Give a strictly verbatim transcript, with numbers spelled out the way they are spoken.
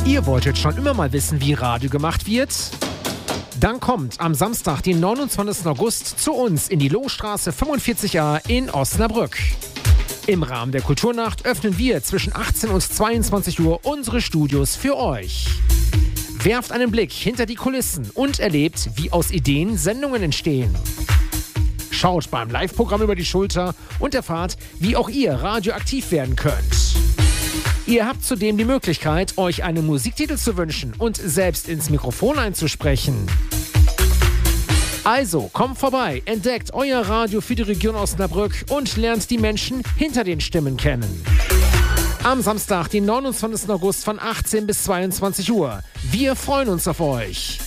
Ihr wolltet schon immer mal wissen, wie Radio gemacht wird? Dann kommt am Samstag, den neunundzwanzigsten August, zu uns in die Lohstraße fünfundvierzig a in Osnabrück. Im Rahmen der Kulturnacht öffnen wir zwischen achtzehn und zweiundzwanzig Uhr unsere Studios für euch. Werft einen Blick hinter die Kulissen und erlebt, wie aus Ideen Sendungen entstehen. Schaut beim Live-Programm über die Schulter und erfahrt, wie auch ihr radioaktiv werden könnt. Ihr habt zudem die Möglichkeit, euch einen Musiktitel zu wünschen und selbst ins Mikrofon einzusprechen. Also, kommt vorbei, entdeckt euer Radio für die Region Osnabrück und lernt die Menschen hinter den Stimmen kennen. Am Samstag, den neunundzwanzigsten August von achtzehn bis zweiundzwanzig Uhr. Wir freuen uns auf euch.